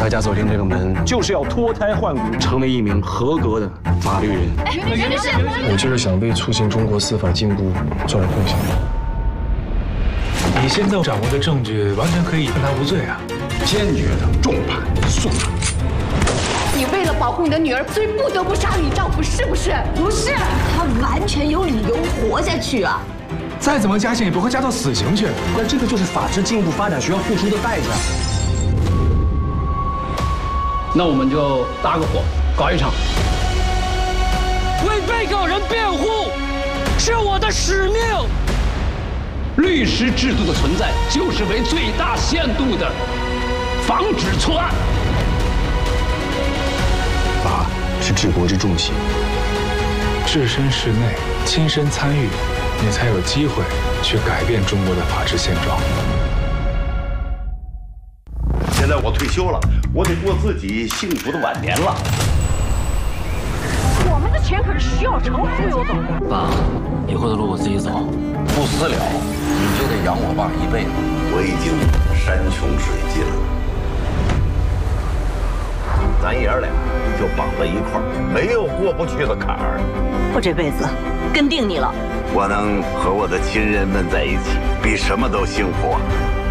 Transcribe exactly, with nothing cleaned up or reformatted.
大家走进这个门，就是要脱胎换骨，成为一名合格的法律人。 哎，律师， 我就是想为促进中国司法进步做点贡献。 你现在掌握的证据完全可以判他无罪啊！ 坚决的重判速判。 你为了保护你的女儿，所以不得不杀了你丈夫，是不是？ 不是，他完全有理由活下去啊！ 再怎么加刑也不会加到死刑去。 那这个就是法治进步发展需要付出的代价。那我们就搭个伙，搞一场。 为被告人辩护是我的使命。 律师制度的存在，就是为最大限度的防止错案。 法是治国之重器， 置身事内，亲身参与，你才有机会去改变中国的法治现状。 现在我退休了，我得过自己幸福的晚年了。 我们的钱可是徐小成忽悠走的。 爸，以后的路我自己走， 不私了，你就得养我爸一辈子。我已经山穷水尽了，咱爷儿俩就绑在一块儿，没有过不去的坎儿。 我这辈子跟定你了。 我能和我的亲人们在一起，比什么都幸福啊！